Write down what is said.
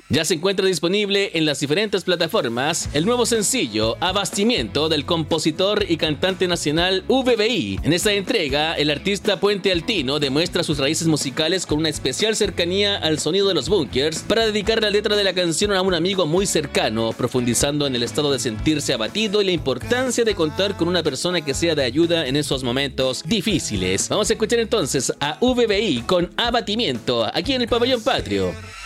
Ya se encuentra disponible en las diferentes plataformas el nuevo sencillo Abastimiento del compositor y cantante nacional VBI. En esta entrega, el artista Puente Altino demuestra sus raíces musicales con una especial cercanía al sonido de los Bunkers para dedicar la letra de la canción a un amigo muy cercano, profundizando en el estado de sentirse abatido y la importancia de contar con una persona que sea de ayuda en esos momentos difíciles. Vamos a escuchar entonces a VBI con Abatimiento aquí en el Pabellón Patrio.